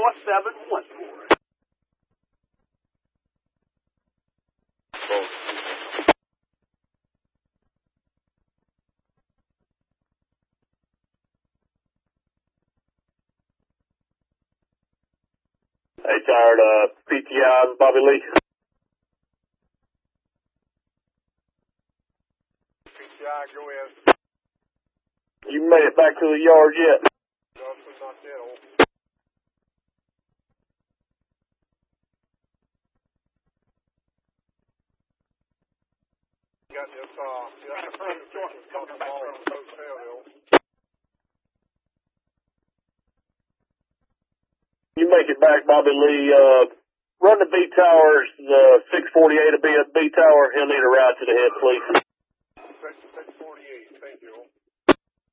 4714. Hey, tired, PTI, Bobby Lee. PTI, go in. You made it back to the yard yet? No, not yet, old. Got this, coming ball from the hotel, old. You make it back, Bobby Lee. Run the B towers. The 648 will be at B tower. He'll need a ride to the head, please.